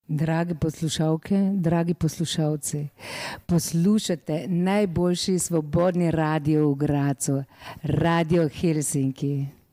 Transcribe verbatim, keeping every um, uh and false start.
Drage poslušalke, dragi poslušalci, poslušate najboljši svobodni radio v Gradcu, Radio Helsinki.